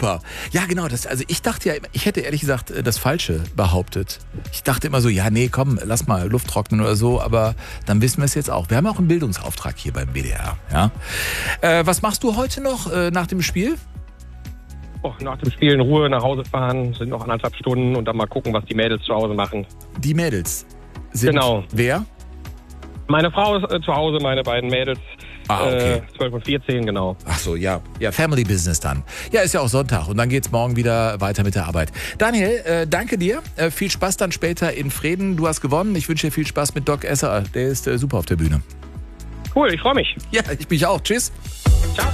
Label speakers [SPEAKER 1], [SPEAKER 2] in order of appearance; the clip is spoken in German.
[SPEAKER 1] Super. Ja, genau. Also ich dachte ja, ich hätte ehrlich gesagt das Falsche behauptet. Ich dachte immer so, ja, nee, komm, lass mal Luft trocknen oder so. Aber dann wissen wir es jetzt auch. Wir haben auch einen Bildungsauftrag hier beim WDR. Ja? Was machst du heute noch nach dem Spiel?
[SPEAKER 2] Nach dem Spiel in Ruhe nach Hause fahren, sind noch 1,5 Stunden und dann mal gucken, was die Mädels zu Hause machen.
[SPEAKER 1] Die Mädels sind
[SPEAKER 2] Genau.
[SPEAKER 1] wer?
[SPEAKER 2] Meine Frau ist zu Hause, meine beiden Mädels,
[SPEAKER 1] Okay.
[SPEAKER 2] 12 und 14, genau.
[SPEAKER 1] Ach so, ja. Ja, Family Business dann. Ja, ist ja auch Sonntag und dann geht's morgen wieder weiter mit der Arbeit. Daniel, danke dir. Viel Spaß dann später in Vreden. Du hast gewonnen. Ich wünsche dir viel Spaß mit Doc Esser. Der ist super auf der Bühne.
[SPEAKER 2] Cool, ich freue mich.
[SPEAKER 1] Ja, ich mich auch. Tschüss.
[SPEAKER 2] Ciao.